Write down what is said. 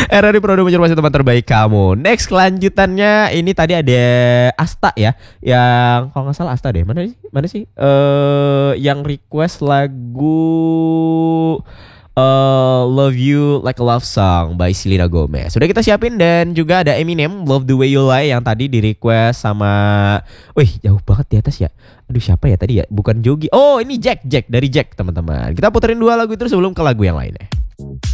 RRI Pro masih teman terbaik kamu. Next kelanjutannya ini tadi ada Asta ya, yang kalau nggak salah Asta deh. Mana sih? Yang request lagu Love You Like a Love Song by Selena Gomez. Sudah kita siapin, dan juga ada Eminem Love the Way You Lie yang tadi di request sama, wih jauh banget di atas ya. Aduh siapa ya tadi ya? Bukan Jogi. Oh ini Jack dari Jack teman-teman. Kita puterin dua lagu itu sebelum ke lagu yang lainnya.